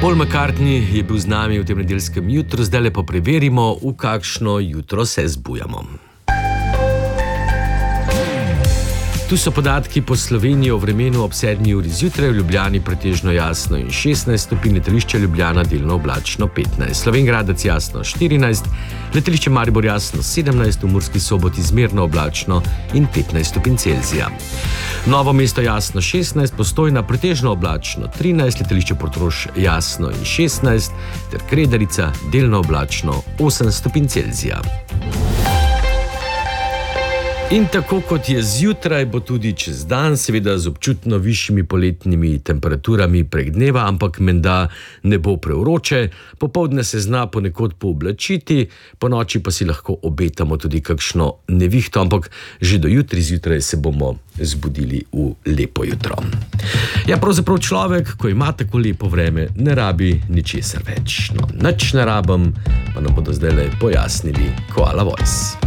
Paul McCartney je bil z nami v tem nedeljskem jutru, zdaj lepo preverimo, v kakšno jutro se zbujamo. Tu so podatki po Sloveniji o vremenu ob 7 uri zjutraj, v Ljubljani pretežno jasno in 16 stopinj, letališče Ljubljana delno oblačno 15, Slovenj Gradec jasno 14, letališče Maribor jasno 17, v Murski Soboti zmerno oblačno in 15 stopinj Celzija. Novo mesto jasno 16, Postojna pretežno oblačno 13, letališče Portorož jasno in 16, ter Kredarica delno oblačno 8 stopinj Celzija. In tako kot je zjutraj, bo tudi čez dan, seveda z občutno višjimi poletnimi temperaturami prek dneva, ampak menda ne bo prevroče, popoldne se zna ponekod pooblačiti, ponoči pa si lahko obetamo tudi kakšno nevihto, ampak že do jutri zjutraj se bomo zbudili v lepo jutro. Ja, pravzaprav človek, ko ima tako lepo vreme, ne rabi ničesar več. No, nič ne rabim, pa nam bodo zdajle pojasnili Koala Voice.